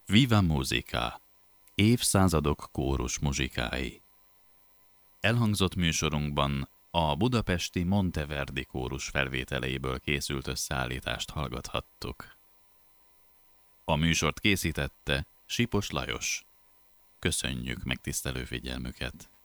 Viva Musica! Évszázadok kórus muzsikái. Elhangzott műsorunkban a budapesti Monteverdi kórus felvételeiből készült összeállítást hallgathattuk. A műsort készítette Sipos Lajos. Köszönjük megtisztelő figyelmüket!